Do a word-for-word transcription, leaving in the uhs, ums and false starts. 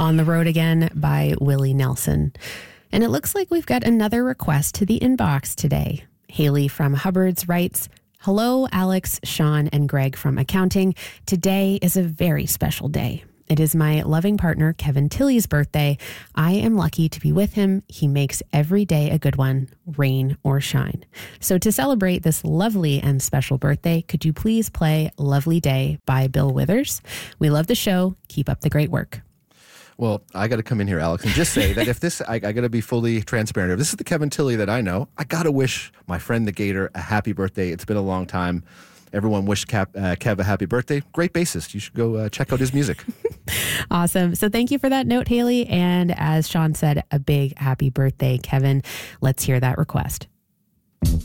On the Road Again by Willie Nelson. And it looks like we've got another request to the inbox today. Haley from Hubbard's writes, "Hello, Alex, Sean, and Greg from accounting. Today is a very special day. It is my loving partner, Kevin Tilley's birthday. I am lucky to be with him. He makes every day a good one, rain or shine. So to celebrate this lovely and special birthday, could you please play Lovely Day by Bill Withers? We love the show. Keep up the great work." Well, I got to come in here, Alex, and just say that if this, I, I got to be fully transparent. If this is the Kevin Tilley that I know, I got to wish my friend the Gator a happy birthday. It's been a long time. Everyone wish Cap, uh, Kev a happy birthday. Great bassist. You should go uh, check out his music. Awesome. So thank you for that note, Haley. And as Sean said, a big happy birthday, Kevin. Let's hear that request.